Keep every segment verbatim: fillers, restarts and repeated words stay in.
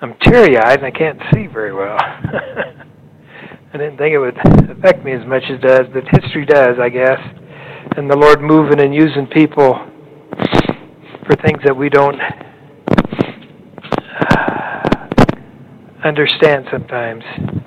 I'm teary-eyed and I can't see very well. I didn't think it would affect me as much as it does, but history does, I guess. And the Lord moving and using people for things that we don't understand sometimes.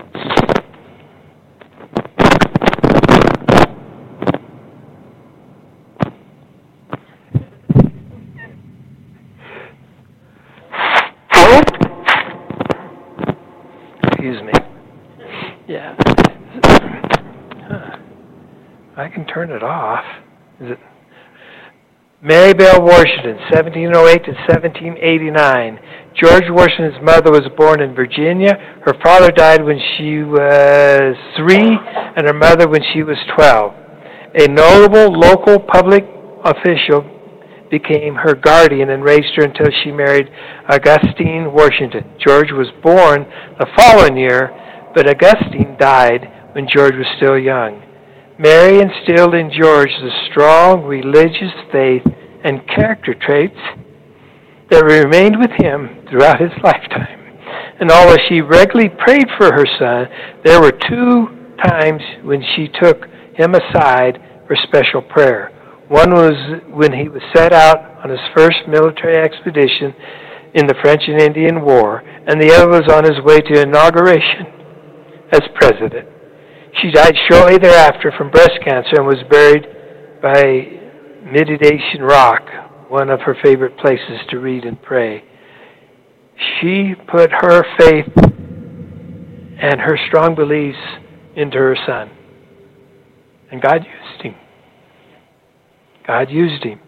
Excuse me. Yeah. Huh. I can turn it off. Is it? Mary Bell Washington, seventeen oh eight to seventeen eighty-nine. George Washington's mother was born in Virginia. Her father died when she was three, and her mother when she was twelve. A notable local public official became her guardian and raised her until she married Augustine Washington. George was born the following year, but Augustine died when George was still young. Mary instilled in George the strong religious faith and character traits that remained with him throughout his lifetime. And although she regularly prayed for her son, there were two times when she took him aside for special prayer. One was when he was set out on his first military expedition in the French and Indian War, and the other was on his way to inauguration as president. She died shortly thereafter from breast cancer and was buried by Meditation Rock, one of her favorite places to read and pray. She put her faith and her strong beliefs into her son. And God used him. God used him.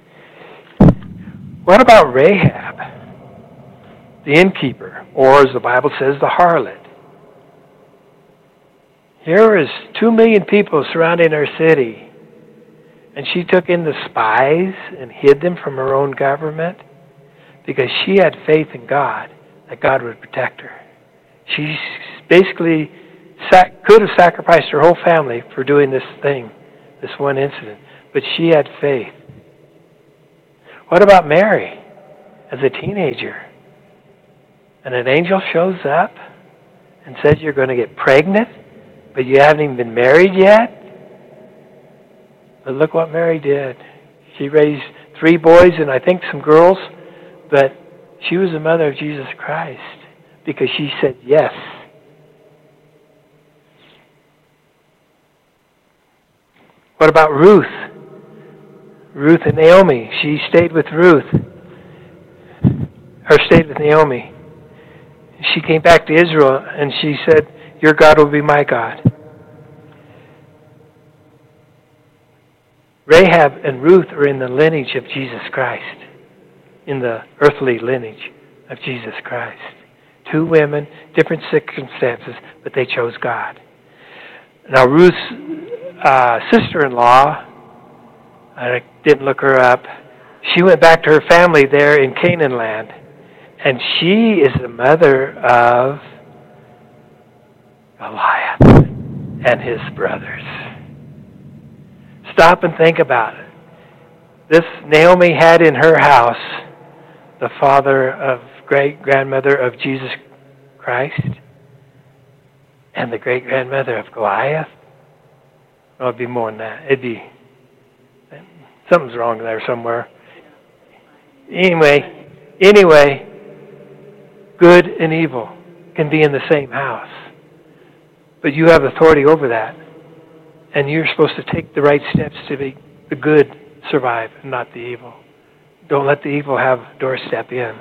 What about Rahab, the innkeeper, or as the Bible says, the harlot? Here is two million people surrounding our city, and she took in the spies and hid them from her own government because she had faith in God that God would protect her. She basically sac- could have sacrificed her whole family for doing this thing, this one incident, but she had faith. What about Mary as a teenager? And an angel shows up and says you're going to get pregnant, but you haven't even been married yet? But look what Mary did. She raised three boys and I think some girls, but she was the mother of Jesus Christ because she said yes. What about Ruth? Ruth and Naomi. She stayed with Ruth, or stayed with Naomi. She came back to Israel and she said, your God will be my God. Rahab and Ruth are in the lineage of Jesus Christ, in the earthly lineage of Jesus Christ. Two women, different circumstances, but they chose God. Now Ruth's uh, sister-in-law, I didn't look her up, she went back to her family there in Canaan land, and she is the mother of Goliath and his brothers. Stop and think about it. This Naomi had in her house the father of great-grandmother of Jesus Christ and the great-grandmother of Goliath. Well, it'd be more than that. It'd be, something's wrong there somewhere. Anyway, anyway, good and evil can be in the same house. But you have authority over that. And you're supposed to take the right steps to make the good survive and not the evil. Don't let the evil have doorstep in.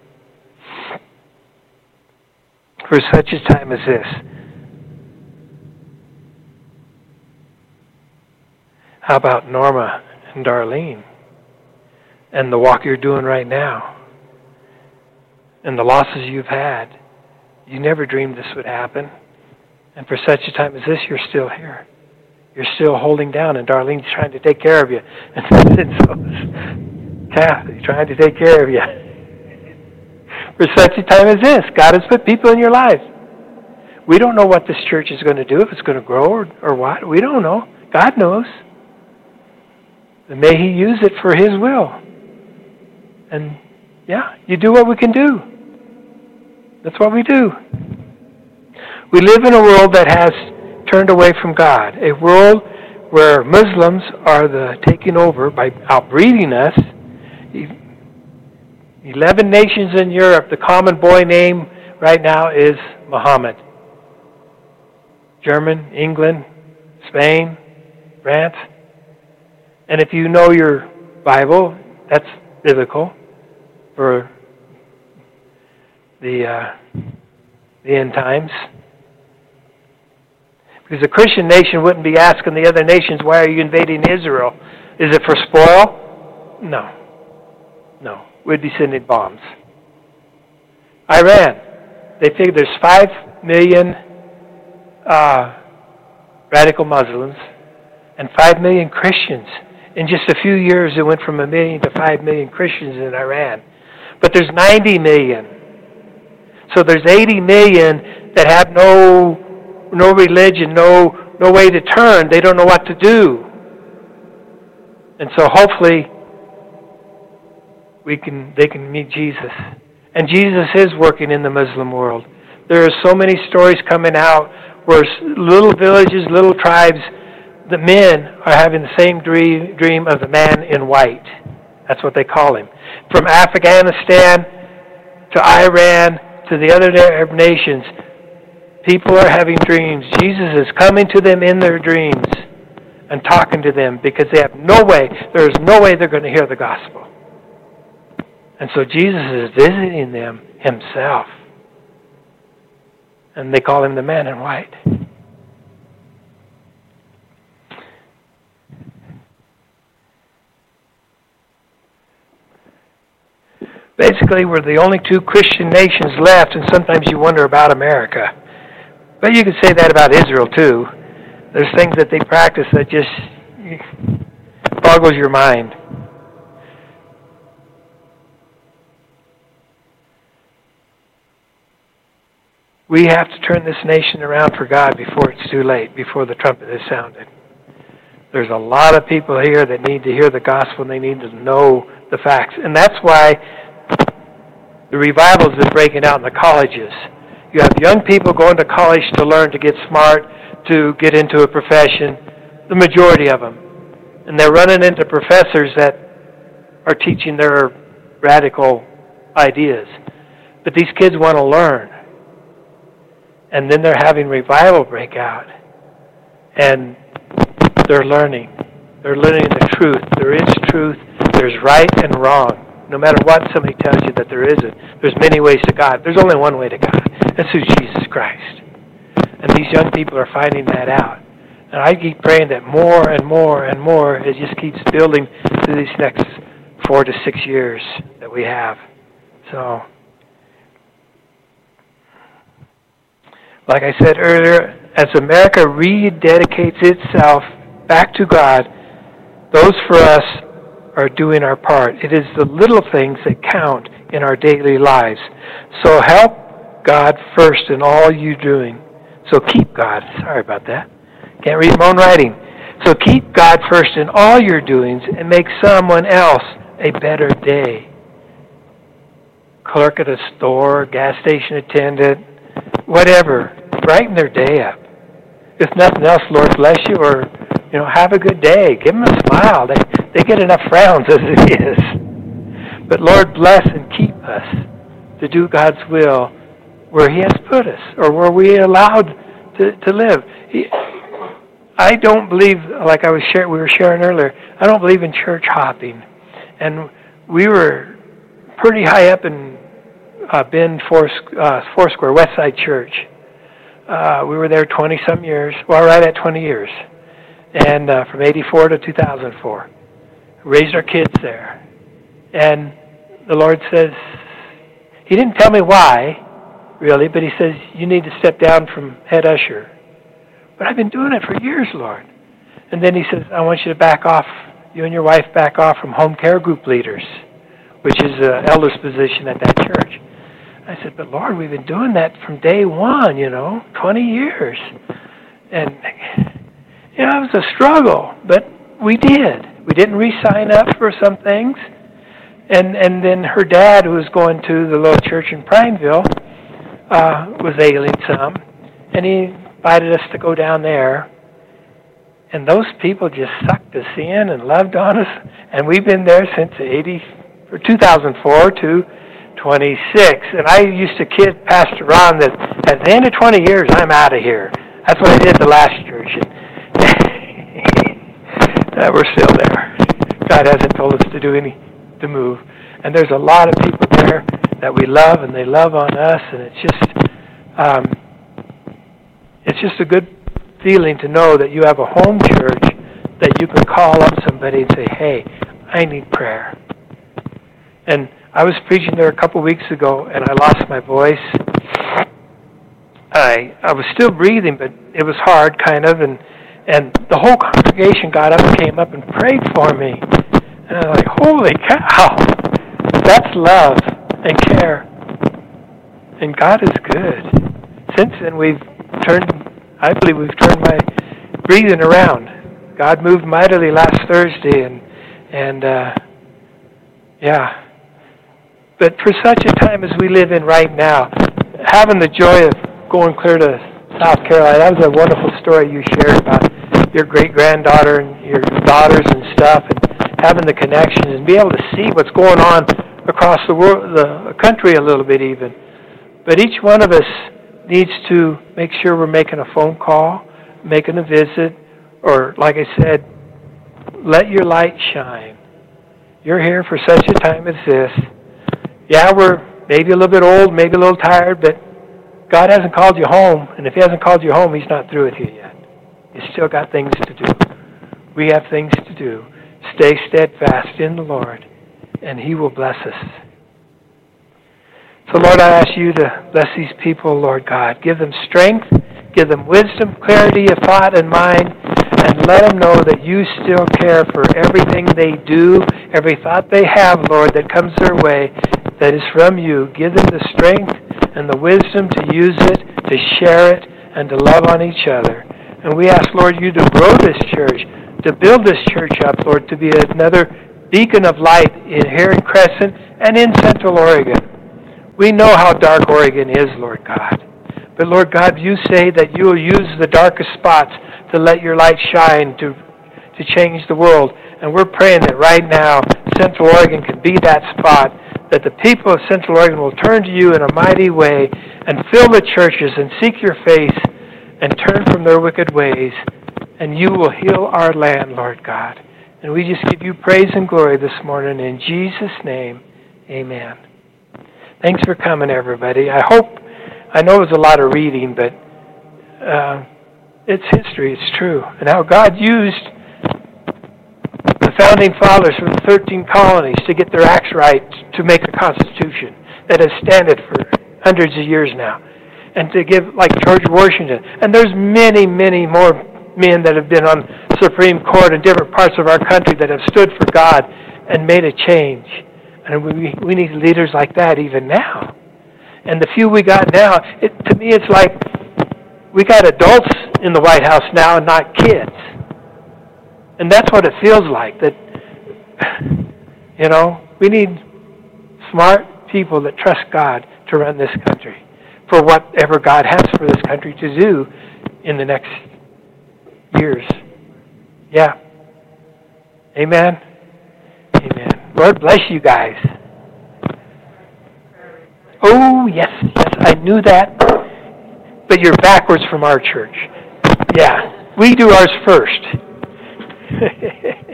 For such a time as this. How about Norma and Darlene? And the walk you're doing right now? And the losses you've had? You never dreamed this would happen. And for such a time as this, you're still here. You're still holding down, and Darlene's trying to take care of you. And so is Kathy trying to take care of you. For such a time as this, God has put people in your life. We don't know what this church is going to do, if it's going to grow or, or what. We don't know. God knows. And may He use it for His will. And, yeah, you do what we can do. That's what we do. We live in a world that has turned away from God, a world where Muslims are the taking over by outbreeding us. Eleven nations in Europe, the common boy name right now is Muhammad. German, England, Spain, France. And if you know your Bible, that's biblical for the uh, the end times. Because a Christian nation wouldn't be asking the other nations, why are you invading Israel? Is it for spoil? No. No. We'd be sending bombs. Iran. They figure there's five million uh, radical Muslims and five million Christians. In just a few years, it went from a million to five million Christians in Iran. But there's ninety million. So there's eighty million that have no no religion, no no way to turn. They don't know what to do. And so hopefully we can they can meet Jesus. And Jesus is working in the Muslim world. There are so many stories coming out where little villages, little tribes, the men are having the same dream, dream of the man in white. That's what they call him. From Afghanistan to Iran to the other Arab nations, people are having dreams. Jesus is coming to them in their dreams and talking to them because they have no way, there is no way they're going to hear the gospel. And so Jesus is visiting them himself. And they call him the man in white. Basically, we're the only two Christian nations left, and sometimes you wonder about America. But you could say that about Israel, too. There's things that they practice that just boggles your mind. We have to turn this nation around for God before it's too late, before the trumpet is sounded. There's a lot of people here that need to hear the gospel, and they need to know the facts. And that's why the revival has been breaking out in the colleges. You have young people going to college to learn, to get smart, to get into a profession, the majority of them. And they're running into professors that are teaching their radical ideas. But these kids want to learn. And then they're having revival break out. And they're learning. They're learning the truth. There is truth. There's right and wrong. No matter what somebody tells you that there isn't, there's many ways to God. There's only one way to God. That's through Jesus Christ. And these young people are finding that out. And I keep praying that more and more and more, it just keeps building through these next four to six years that we have. So, like I said earlier, as America rededicates itself back to God, those for us are doing our part. It is the little things that count in our daily lives. So help God first in all you're doing. So keep God. Sorry about that. Can't read my own writing. So keep God first in all your doings and make someone else a better day. Clerk at a store, gas station attendant, whatever. Brighten their day up. If nothing else, Lord bless you, or you know, have a good day. Give them a smile. They they get enough frowns as it is. But Lord bless and keep us to do God's will where He has put us, or where we are allowed to, to live. He, I don't believe, like I was share, we were sharing earlier, I don't believe in church hopping. And we were pretty high up in uh, Bend, Four, uh, Foursquare, Westside Church. Uh, we were there twenty-some years, well, right at twenty years. And uh, from eighty-four to two thousand four. Raised our kids there. And the Lord says, He didn't tell me why, really, but He says, you need to step down from head usher. But I've been doing it for years, Lord. And then He says, I want you to back off, you and your wife back off from home care group leaders, which is an elder's position at that church. I said, but Lord, we've been doing that from day one, you know, twenty years. And, you know, it was a struggle, but we did. We didn't re-sign up for some things. And and then her dad, who was going to the little church in Prineville, uh, was ailing some, and he invited us to go down there. And those people just sucked us in and loved on us, and we've been there since eighty, or two thousand four to twenty-six. And I used to kid Pastor Ron that at the end of twenty years, I'm out of here. That's what I did the last church. uh, we're still there. God hasn't told us to do any to move. And there's a lot of people there that we love, and they love on us, and it's just um, it's just a good feeling to know that you have a home church that you can call up somebody and say, hey, I need prayer. And I was preaching there a couple weeks ago, and I lost my voice. I I was still breathing, but it was hard, kind of, and and the whole congregation got up and came up and prayed for me. And I was like, holy cow, that's love and care. And God is good. Since then, we've turned, I believe we've turned my breathing around. God moved mightily last Thursday, and, and uh, yeah. But for such a time as we live in right now, having the joy of going clear to South Carolina, that was a wonderful story you shared about your great-granddaughter and your daughters and stuff, and having the connections and be able to see what's going on across the world, the country a little bit even. But each one of us needs to make sure we're making a phone call, making a visit, or like I said, let your light shine. You're here for such a time as this. Yeah, we're maybe a little bit old, maybe a little tired, but God hasn't called you home, and if He hasn't called you home, He's not through with you yet. You still got things to do. We have things to do. Stay steadfast in the Lord, and He will bless us. So, Lord, I ask you to bless these people, Lord God. Give them strength, give them wisdom, clarity of thought and mind, and let them know that you still care for everything they do, every thought they have, Lord, that comes their way, that is from you. Give them the strength and the wisdom to use it, to share it, and to love on each other. And we ask, Lord, you to grow this church, to build this church up, Lord, to be another beacon of light in, here in Crescent and in Central Oregon. We know how dark Oregon is, Lord God. But, Lord God, you say that you will use the darkest spots to let your light shine, to, to change the world. And we're praying that right now Central Oregon can be that spot, that the people of Central Oregon will turn to you in a mighty way and fill the churches and seek your face and turn from their wicked ways, and you will heal our land, Lord God. And we just give you praise and glory this morning. In Jesus' name, amen. Thanks for coming, everybody. I hope, I know it was a lot of reading, but uh, it's history, it's true. And how God used the founding fathers from the thirteen colonies to get their acts right to make a constitution that has standed for hundreds of years now. And to give, like George Washington. And there's many, many more men that have been on Supreme Court in different parts of our country that have stood for God and made a change. And we we need leaders like that even now. And the few we got now, it, to me it's like we got adults in the White House now and not kids. And that's what it feels like. That, you know, we need smart people that trust God to run this country for whatever God has for this country to do in the next years. Yeah. Amen. Amen. Lord bless you guys. Oh, yes, yes, I knew that. But you're backwards from our church. Yeah, we do ours first.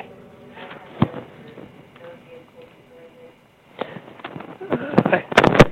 uh, I,